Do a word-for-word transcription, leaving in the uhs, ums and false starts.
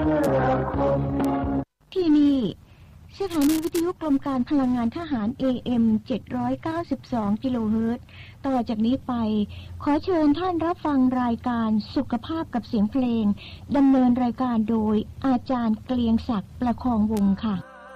ที่นี่สถานีวิทยุกรมการพลังงานทหาร เอ เอ็ม เจ็ดร้อยเก้าสิบสอง กิโลเฮิรตซ์ต่อจากนี้ไปขอเชิญท่านรับฟังรายการสุขภาพกับเสียงเพลงดำเนินรายการโดยอาจารย์เกลียงศักดิ์ประคองวงศ์ค่ะ